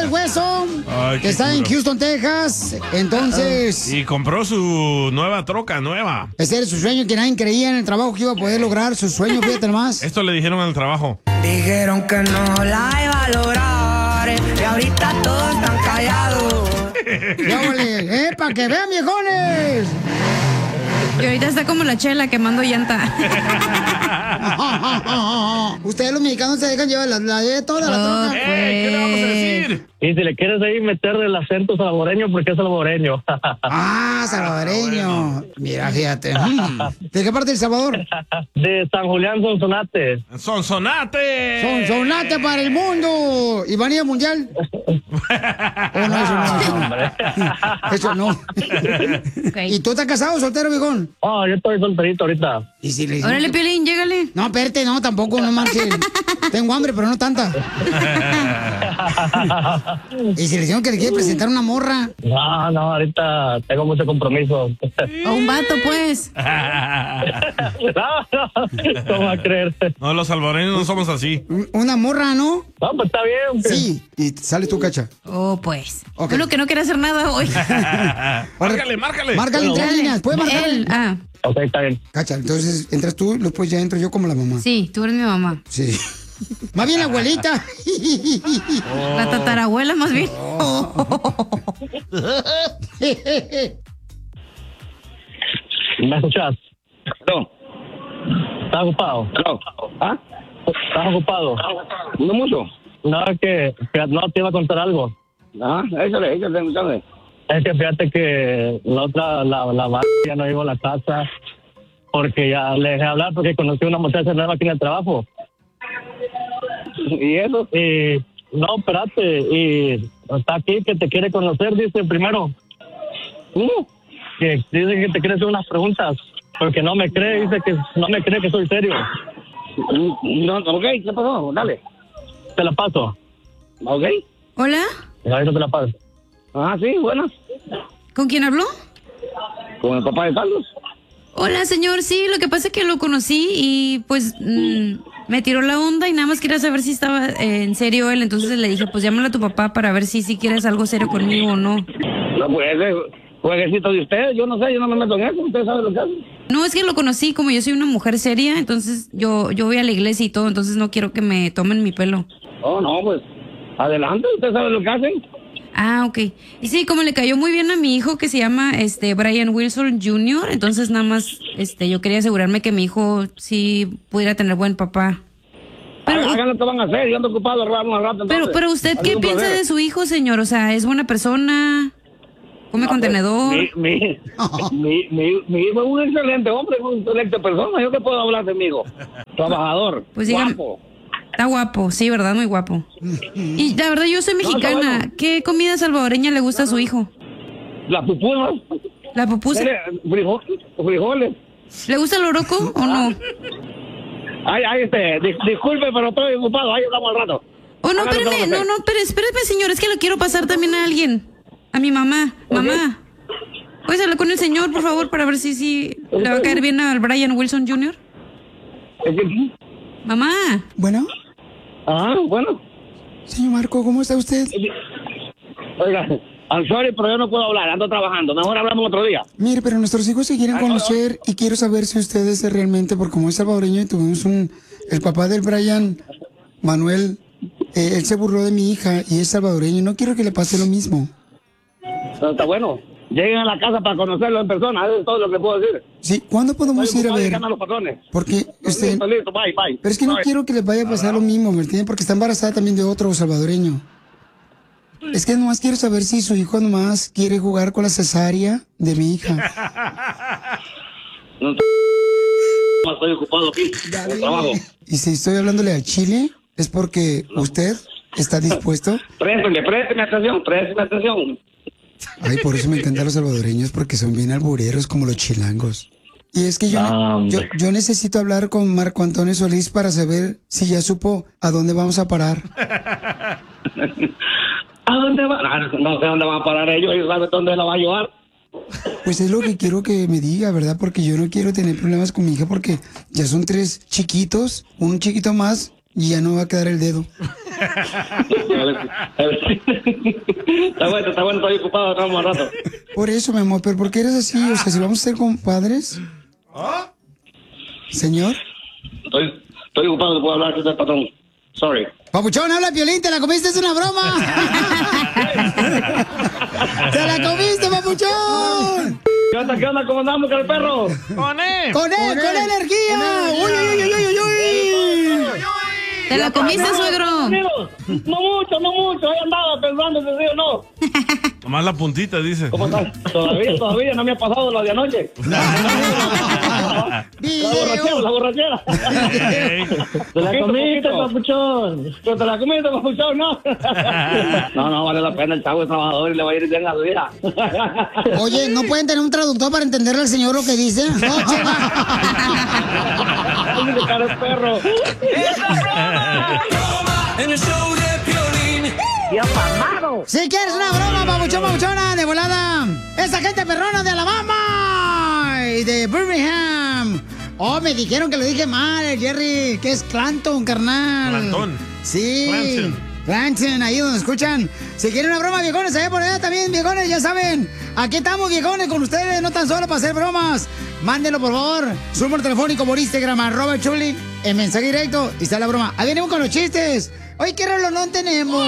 Hueso, Ay, que está en Houston, Texas. Entonces... Y compró su nueva troca, nueva. Ese era su sueño, que nadie creía en el trabajo que iba a poder lograr su sueño, fíjate nomás. Esto le dijeron al trabajo. Dijeron que no la iba a lograr y ahorita todos están callados. ¡Para que vean, viejones! Y ahorita está como la Chela quemando llanta. Ustedes los mexicanos se dejan llevar la de toda la troca. ¿Qué le vamos a decir? Y si le quieres ahí meter el acento salvadoreño, porque es salvadoreño. Salvadoreño. Mira, fíjate. ¿De qué parte de El Salvador? De San Julián, Sonsonate. ¡Sonsonate! ¡Sonsonate para el mundo! ¿Y van a ir al mundial? Eso no. Okay. ¿Y tú estás casado o soltero, viejón? Yo estoy solterito ahorita. ¿Y si le Órale, Piolín, llégale. No, espérate, no, tampoco, no manches. Tengo hambre, pero no tanta. ¿Y si le dijeron que le quiere presentar una morra? No, ahorita tengo mucho compromiso. A un vato, pues. ¿Cómo va a creer? No, los salvadoreños no somos así. Una morra, ¿no? No, pues está bien. Sí, y sale tu Cacha. Oh, pues. Okay. Uno que no quiere hacer nada hoy. Márcale. Márcale en 3 líneas, ¿puedes marcar? Él, Ok, está bien. Cacha, entonces entras tú, después ya entro yo como la mamá. Sí, tú eres mi mamá. Sí. Más bien la abuelita. La tatarabuela, más bien. ¿Me escuchas? No. ¿Estás ocupado? No. ¿Ah? ¿Estás ocupado? No mucho. No, es que no te iba a contar algo. Échale. Es que fíjate que la ya no llegó a la casa porque ya le dejé hablar porque conocí a una muchacha nueva aquí en el trabajo. ¿Y eso? Y no, espérate, y está aquí que te quiere conocer, dice primero. Que dice que te quiere hacer unas preguntas porque no me cree, dice que no me cree que soy serio. No, ok, ¿qué pasó? Dale. Te la paso. Ok. ¿Hola? Ahorita te la paso. Sí, buenas. ¿Con quién habló? Con el papá de Carlos. Hola, señor. Sí, lo que pasa es que lo conocí y pues me tiró la onda y nada más quería saber si estaba en serio él. Entonces le dije, pues llámale a tu papá para ver si quieres algo serio conmigo o no. No, pues ese jueguecito de ustedes, yo no sé, yo no me meto en eso, ustedes saben lo que hacen. No, es que lo conocí, como yo soy una mujer seria, entonces yo voy a la iglesia y todo, entonces no quiero que me tomen mi pelo. Oh, no, pues adelante, ustedes saben lo que hacen. Ok. Y sí, como le cayó muy bien a mi hijo que se llama Brian Wilson Jr., entonces nada más yo quería asegurarme que mi hijo sí pudiera tener buen papá. Pero hagan lo que van a hacer, yo ando ocupado al rato. Pero usted, ¿qué piensa de su hijo, señor? O sea, ¿es buena persona? ¿Come contenedor? Mi hijo es un excelente hombre, es una excelente persona. ¿Yo qué puedo hablar de mi hijo? Trabajador, pues guapo. Está guapo, sí, ¿verdad? Muy guapo. Y la verdad, yo soy mexicana. No, bueno. ¿Qué comida salvadoreña le gusta a su hijo? La pupusa. ¿La pupusa? Frijoles. ¿Le gusta el oroco o no? Disculpe, pero estoy ocupado. Ahí estamos al rato. Oh, no, espérame, pero espérame, señor. Es que lo quiero pasar también a alguien. A mi mamá. Mamá. ¿Puedes hablar con el señor, por favor, para ver si le va a caer bien al Brian Wilson Jr.? Mamá. ¿Bueno? Bueno. Señor Marco, ¿cómo está usted? Oiga, I'm sorry, pero yo no puedo hablar, ando trabajando. Mejor hablamos otro día. Mire, pero nuestros hijos se quieren conocer y quiero saber si usted es realmente, porque como es salvadoreño y tuvimos el papá del Brian, Manuel, él se burló de mi hija y es salvadoreño. No quiero que le pase lo mismo. Está bueno. Lleguen a la casa para conocerlo en persona, eso es todo lo que puedo decir. Sí, ¿cuándo podemos ir a ver? Porque Listo, bye. Pero es que no quiero que les vaya a pasar lo mismo, ¿me entienden? Porque está embarazada también de otro salvadoreño. Es que nomás quiero saber si su hijo nomás quiere jugar con la cesárea de mi hija. No, estoy ocupado aquí, en el trabajo. Y si estoy hablándole a Chile, es porque usted está dispuesto. Présteme atención. Ay, por eso me encantan los salvadoreños, porque son bien albureros como los chilangos. Y es que yo necesito hablar con Marco Antonio Solís para saber si ya supo a dónde vamos a parar. ¿A dónde va? No sé dónde van a parar ellos saben dónde la va a llevar. Pues es lo que quiero que me diga, ¿verdad? Porque yo no quiero tener problemas con mi hija porque ya son 3 chiquitos, un chiquito más. y ya no va a quedar el dedo. Está bueno, estoy ocupado, estamos un rato. Por eso, mi amor, pero ¿por qué eres así? O sea, si vamos a ser compadres. Señor. Estoy ocupado, no puedo hablar con el patrón. Sorry. Papuchón, habla Piolín, te la comiste, es una broma. ¡Te la comiste, papuchón! ¿Qué onda? ¿Cómo andamos con el perro? ¡Con él! ¡Con energía! ¡Uy, uy, uy, uy, uy! ¿Te la comiste, suegro? No mucho. Ahí andaba pensando si sí o no. Nomás la puntita, dice. ¿Cómo estás? Todavía no me ha pasado lo de anoche. La borrachera. ¿Te la comiste, papuchón? ¿Te la comiste, papuchón? No, vale la pena. El chavo es trabajador y le va a ir bien a su vida. Oye, ¿no pueden tener un traductor para entenderle al señor lo que dice? No, cara de perro. En el show de Piolín. ¡Ya mamado! Si quieres una broma, papuchona, de volada. Esa gente perrona de Alabama y de Birmingham. Oh, me dijeron que lo dije mal, Jerry, que es Clanton, carnal. Clanton. Sí. Clanton, ahí donde escuchan. Si quieren una broma, viejones, allá por allá también, viejones, ya saben. Aquí estamos, viejones, con ustedes, no tan solo para hacer bromas. Mándenlo, por favor. Su número telefónico por Instagram, @Chuli, en mensaje directo, y está la broma. Ahí venimos con los chistes. Hoy, ¿qué reloj no tenemos?